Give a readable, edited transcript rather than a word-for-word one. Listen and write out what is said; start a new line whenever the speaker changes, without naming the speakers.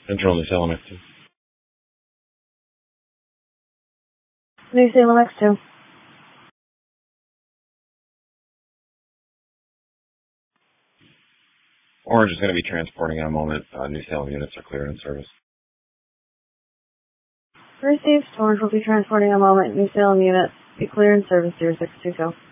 Central New Salem X2.
New Salem X2.
Orange is going to be transporting in a moment. New Salem units are cleared in service.
Received. Orange will be transporting in a moment. New Salem units be clear in service 0620.